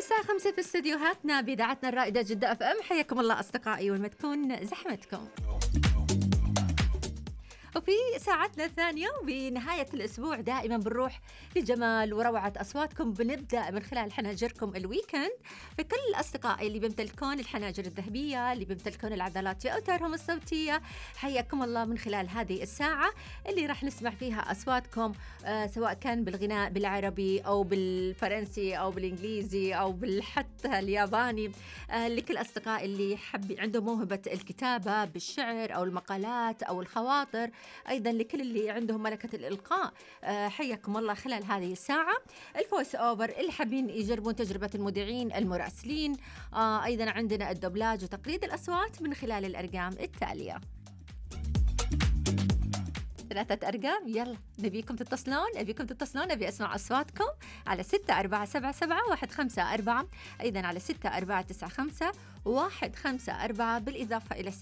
الساعة 5 في استديوهاتنا بإذاعتنا الرائدة جدة اف ام. حياكم الله أصدقائي وين ما تكون زحمتكم. وفي ساعتنا الثانية بنهاية الأسبوع دائما بنروح لجمال وروعة أصواتكم. بنبدأ من خلال حناجركم الويكند. فكل الأصدقاء اللي بيمتلكون الحناجر الذهبية، اللي بيمتلكون العضلات في أوتارهم الصوتية، حياكم الله من خلال هذه الساعة اللي راح نسمع فيها أصواتكم، سواء كان بالغناء بالعربي أو بالفرنسي أو بالإنجليزي أو حتى الياباني. لكل أصدقاء اللي عندهم موهبة الكتابة بالشعر أو المقالات أو الخواطر، أيضا لكل اللي عندهم ملكة الإلقاء، حياكم الله خلال هذه الساعة. الفويس أوفر اللي حابين يجربون تجربة المذيعين المراسلين، أيضا عندنا الدوبلاج وتقليد الأصوات من خلال الأرقام التالية. 3 أرقام، يلا نبيكم تتصلون، أبي أسمع أصواتكم على 6477-154، أيضا على 6495-154، بالإضافة إلى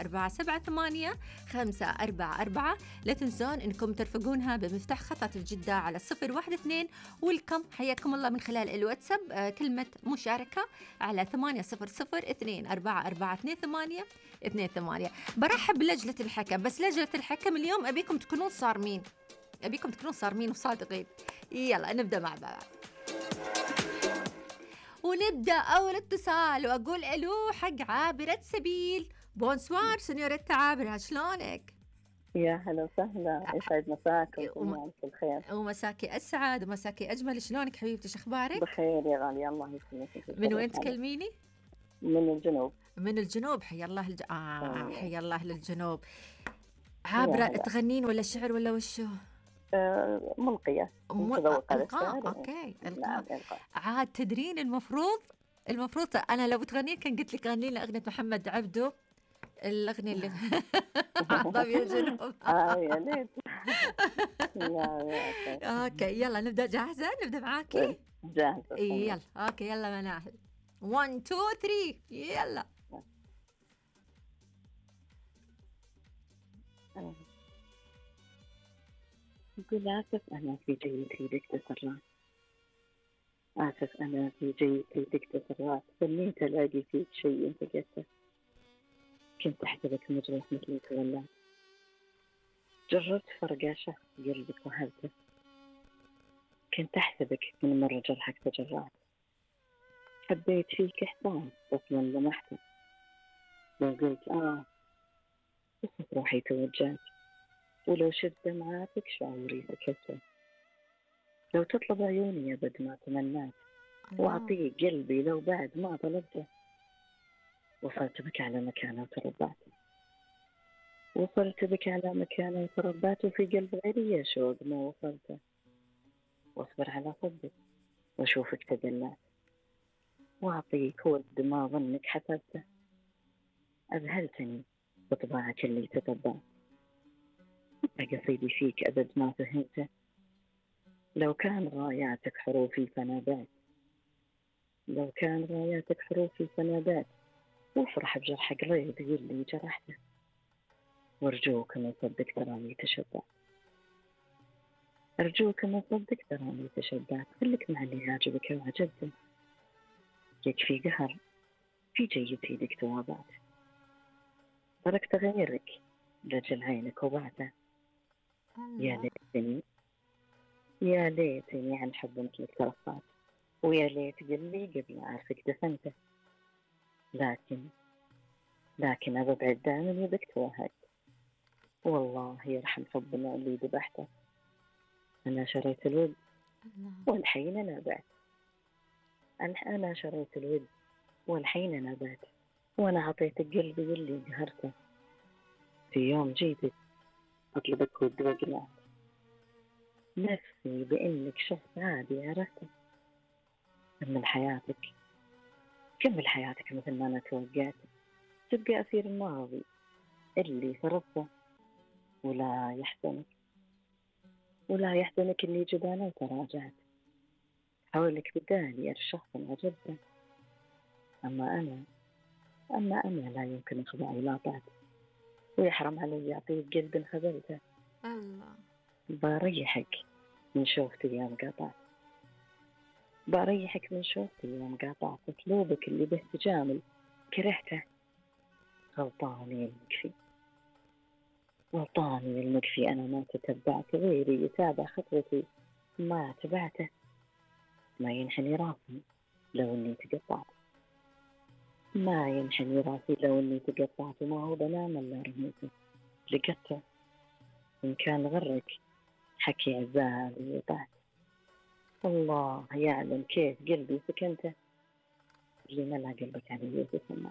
6478-544. لا تنسون أنكم ترفقونها بمفتاح خطط الجدة على 012. والكم حياكم الله من خلال الواتساب، كلمة مشاركة على 800-04442828. برحب بلجنة الحكم، بس لجنة الحكم اليوم أبيكم تكونون صارمين وصادقين. يلا نبدأ مع بعض، ونبدأ أول اتصال وأقول ألو حق عابرة سبيل. بونسوار سنيورة عابرة، شلونك؟ يا هلا وسهلا، يسعد مساكم بالخير. ومساكي أسعد ومساكي أجمل. شلونك حبيبتي، شخبارك؟ بخير يا غالي، الله يسلمك. من وين تكلميني؟ من الجنوب. من الجنوب، حيا الله حيا الله للجنوب. عابرة تغنين ولا شعر ولا وشو؟ ملقية. إلقاء. أوكي. إلقاء. عاد تدرين المفروض أنا لو تغنين كان قلت لك غني لنا أغنية محمد عبده، الأغنية اللي عظم يا جنوب. يا ليت. أوكي يلا نبدأ. جاهزة؟ نبدأ معاكي؟ جاهزة. يلا أوكي يلا مناهل 1 2 3 يلا. يقول آسف أنا في جيتي تسرعت، آسف أنا في جيتي تسرعت، ظنيت ألاقي فيك شيء أنت قلته، كنت أحسبك مجرح مثلي تولعت، جربت فرقاشة قلبك وهبته، كنت أحسبك من مرة جرحك تجرعت، حبيت فيك إحسان طفلا لمحته، لو قلت بس روحي توجعت، ولو شد دمعاتك شعوري سكته، لو تطلب عيوني أبد ما تمنات، وأعطيك قلبي لو بعد ما طلبته، وصلت بك على مكانه وتربعت، وصلت بك على مكانه وتربعت، وفي قلب غيري يا شوق ما وصلته، واصبر على صدق واشوفك تدلعت، واعطيك ود ما ظنك حسبته، اذهلتني بطباعك اللي تتبعت، قصيدي فيك ابد ما فهمته، لو كان غاياتك حروفي فانا بعت، لو كان غاياتك حروفي فانا بعت، وافرح بجرح قلبي اللي جرحته، وارجوك ما صدق تراني تشبعت، أرجوك ما صدق تراني تشبعت، خليك مع اللي عاجبك وعجبته، يكفي قهر في جيد يدك توابعت، تركت غيرك لجل عينك وبعته، يا ليتني عن حب مثلك ترفعت، ويا ليت قلبي قبل عارفك دفنته، لكن أبعد دائما يدك توهقت، والله يرحم حبنا اللي ذبحته، أنا شريت الود والحين أنا بعت، أنا شريت الود والحين أنا بعت، وأنا عطيتك قلبي اللي قهرته، في يوم جيتك أطلبك ود وقنعت، نفسي بإنك شخص عادي عرفته، كمل حياتك مثل ما أنا توقعت، تبقى أسير الماضي اللي فرضته، ولا يحزنك اللي جبانه وتراجعت، حولك بدالي الشخص عجبته، أما أنا لا يمكن أخضع إلى طاعته، ويحرم علي يعطيك قلب خذلته، الله بريحك من شوفتي يا مقاطعت، بريحك من شوقتي يوم قاطعت أسلوبك اللي به تجامل، كرهته. غلطاني المكفي، غلطاني المكفي، أنا ما تتبعت غيري يتابع خطوتي، ما تبعته. ما ينحني راسي لو إني تقطعت، ما ينحني راسي لو إني تقطعت. ما هو بنام إلا رميته، لقيته. إن كان غرك حكي عزالي وطعت، الله يعلم كيف قلبي سكنته. اللي ملا قلبك علي وتسمع،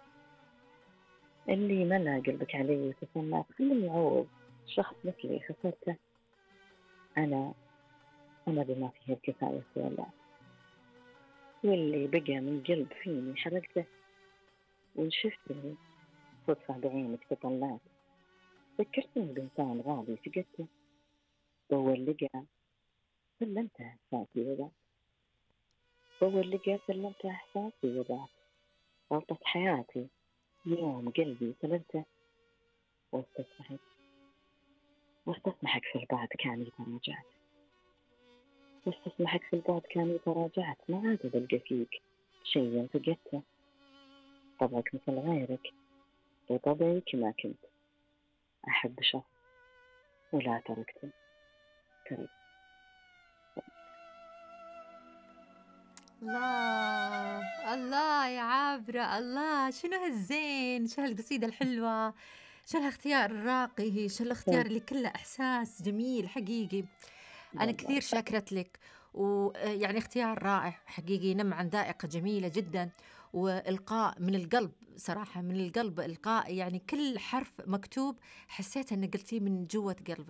اللي ملا قلبك علي وتسمع، خليني يعوض شخص مثلي خسرته. أنا بما فيه الكفاية والله، واللي بقى من قلب فيني حرقته. وإن شفتني صدفة بعينك تطلعت، ذكرتني بإنسان غالي فقدته. ضوء لقى سلمته إحساسي وضعت، ضوء لقى سلمته إحساسي وضعت. غلطة حياتي يوم قلبي سلمته، واستسمحت، واستسمحك في البعد كاني تراجعت، واستسمحك في البعد كاني تراجعت. ما عاد بلقى فيك شيء فقدته، طبعك مثل غيرك وطبعي كما كنت. أحب شخص ولا تركته، ترك. الله الله يا عابرة، الله شنو هالزين، شو هالقصيدة الحلوة، شو هالاختيار الراقي، شو الاختيار اللي كله إحساس جميل حقيقي. أنا الله كثير يسعدك. شاكرت لك، ويعني اختيار رائع حقيقي، نم عن ذائقة جميلة جدا، وإلقاء من القلب صراحة، من القلب إلقاء، يعني كل حرف مكتوب حسيت أن قلتيه من جوة قلبك.